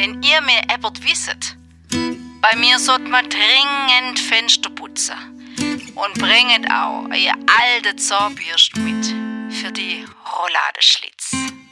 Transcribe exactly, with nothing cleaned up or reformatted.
wenn ihr mir etwas wisset, bei mir sollt man dringend Fenster putzen. Und bringet auch euer alte Zahnbürste mit für die Rouladeschlitz.